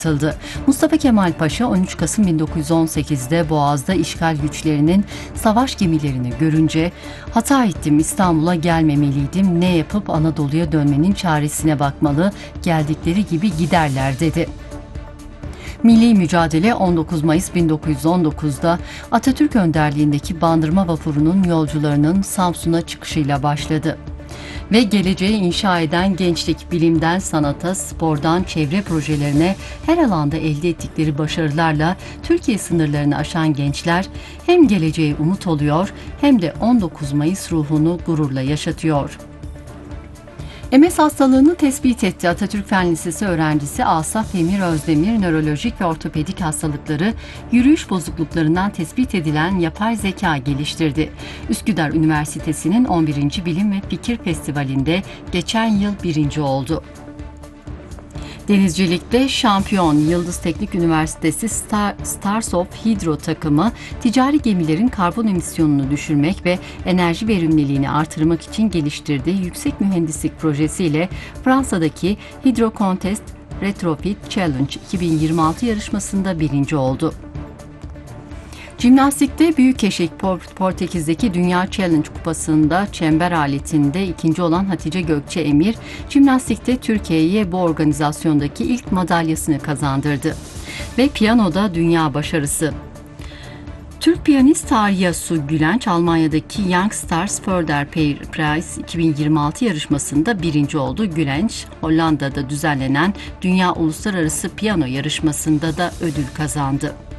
atıldı. Mustafa Kemal Paşa 13 Kasım 1918'de Boğaz'da işgal güçlerinin savaş gemilerini görünce "Hata ettim, İstanbul'a gelmemeliydim, ne yapıp Anadolu'ya dönmenin çaresine bakmalı, geldikleri gibi giderler" dedi. Milli mücadele 19 Mayıs 1919'da Atatürk önderliğindeki Bandırma Vafuru'nun yolcularının Samsun'a çıkışıyla başladı. Ve geleceği inşa eden gençlik, bilimden sanata, spordan çevre projelerine her alanda elde ettikleri başarılarla Türkiye sınırlarını aşan gençler hem geleceğe umut oluyor hem de 19 Mayıs ruhunu gururla yaşatıyor. MS hastalığını tespit etti. Atatürk Fen Lisesi öğrencisi Asaf Emir Özdemir, nörolojik ve ortopedik hastalıkları, yürüyüş bozukluklarından tespit edilen yapay zeka geliştirdi. Üsküdar Üniversitesi'nin 11. Bilim ve Fikir Festivali'nde geçen yıl birinci oldu. Denizcilikte şampiyon Yıldız Teknik Üniversitesi Stars of Hydro takımı ticari gemilerin karbon emisyonunu düşürmek ve enerji verimliliğini artırmak için geliştirdiği yüksek mühendislik projesiyle Fransa'daki Hydro Contest Retrofit Challenge 2026 yarışmasında birinci oldu. Jimnastikte Büyükeşik Portekiz'deki Dünya Challenge Kupası'nda çember aletinde ikinci olan Hatice Gökçe Emir, jimnastikte Türkiye'ye bu organizasyondaki ilk madalyasını kazandırdı. Ve piyanoda dünya başarısı. Türk piyanist Tariye Su Gülenç, Almanya'daki Young Stars Förderprijs 2026 yarışmasında birinci oldu. Gülenç, Hollanda'da düzenlenen Dünya Uluslararası Piyano Yarışması'nda da ödül kazandı.